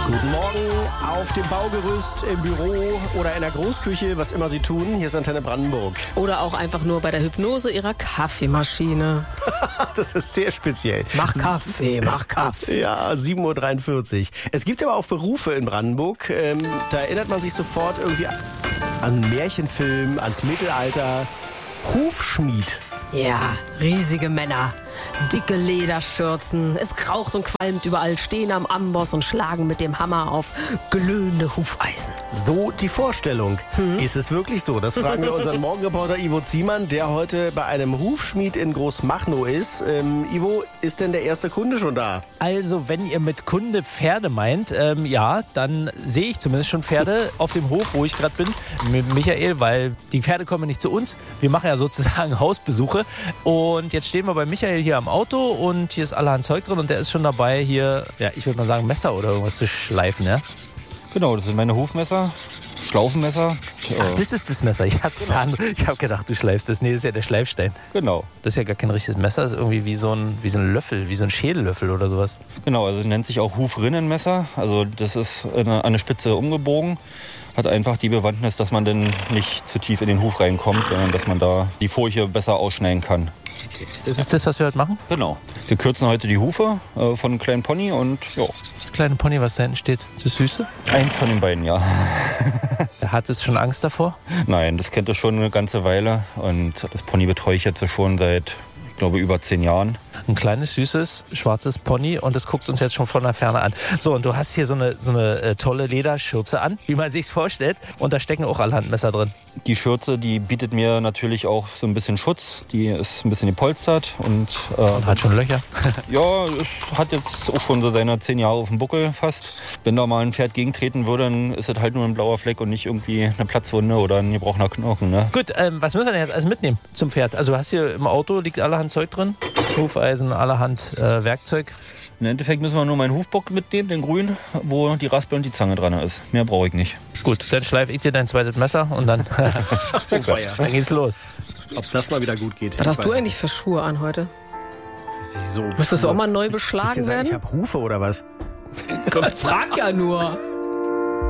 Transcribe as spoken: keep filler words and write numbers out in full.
Guten Morgen auf dem Baugerüst, im Büro oder in der Großküche, was immer Sie tun. Hier ist Antenne Brandenburg. Oder auch einfach nur bei der Hypnose Ihrer Kaffeemaschine. Das ist sehr speziell. Mach Kaffee, mach Kaffee. Ja, sieben Uhr dreiundvierzig. Es gibt aber auch Berufe in Brandenburg. Ähm, da erinnert man sich sofort irgendwie an einen Märchenfilm, ans Mittelalter. Hufschmied. Ja, riesige Männer. Dicke Lederschürzen, es raucht und qualmt überall, stehen am Amboss und schlagen mit dem Hammer auf glühende Hufeisen. So die Vorstellung. Hm? Ist es wirklich so? Das fragen wir unseren Morgenreporter Ivo Ziemann, der heute bei einem Hufschmied in Großmachnow ist. Ähm, Ivo, ist denn der erste Kunde schon da? Also, wenn ihr mit Kunde Pferde meint, ähm, ja, dann sehe ich zumindest schon Pferde auf dem Hof, wo ich gerade bin, mit Michael, weil die Pferde kommen nicht zu uns. Wir machen ja sozusagen Hausbesuche. Und jetzt stehen wir bei Michael hier am Auto und hier ist allerhand Zeug drin und der ist schon dabei, hier, ja, ich würde mal sagen, Messer oder irgendwas zu schleifen, ja? Genau, das sind meine Hufmesser, Schlaufenmesser. Ach, das ist das Messer. Ich habe genau. hab gedacht, du schleifst das. Nee, das ist ja der Schleifstein. Genau. Das ist ja gar kein richtiges Messer, das ist irgendwie wie so ein, wie so ein Löffel, wie so ein Schädellöffel oder sowas. Genau, also nennt sich auch Hufrinnenmesser. Also das ist an eine Spitze umgebogen. Hat einfach die Bewandtnis, dass man dann nicht zu tief in den Huf reinkommt, sondern dass man da die Furche besser ausschneiden kann. Das ist das, was wir heute machen? Genau. Wir kürzen heute die Hufe äh, von einem kleinen Pony und ja. Das kleine Pony, was da hinten steht, das Süße? Eins von den beiden, ja. Hat es schon Angst davor? Nein, das kennt es schon eine ganze Weile und das Pony betreue ich jetzt schon seit, ich glaube, über zehn Jahren. Ein kleines, süßes, schwarzes Pony und das guckt uns jetzt schon von der Ferne an. So, und du hast hier so eine, so eine äh, tolle Lederschürze an, wie man sich's vorstellt. Und da stecken auch allerhand Messer drin. Die Schürze, die bietet mir natürlich auch so ein bisschen Schutz. Die ist ein bisschen gepolstert und, äh, und hat schon Löcher. Ja, es hat jetzt auch schon so seine zehn Jahre auf dem Buckel fast. Wenn da mal ein Pferd gegentreten würde, dann ist es halt nur ein blauer Fleck und nicht irgendwie eine Platzwunde oder ein gebrochener Knochen. Ne? Gut, ähm, was müssen wir denn jetzt alles mitnehmen zum Pferd? Also du hast hier im Auto, liegt allerhand Zeug drin. Hufeisen, allerhand äh, Werkzeug. Im Endeffekt müssen wir nur meinen Hufbock mitnehmen, den grünen, wo die Raspel und die Zange dran ist. Mehr brauche ich nicht. Gut, dann schleife ich dir dein zweites Messer und dann, dann geht's los. Ob das mal wieder gut geht. Was hast du eigentlich für Schuhe an heute? Wieso? Müsstest du auch mal neu beschlagen sagen, werden? ich habe Hufe oder was? Komm, frag ja nur.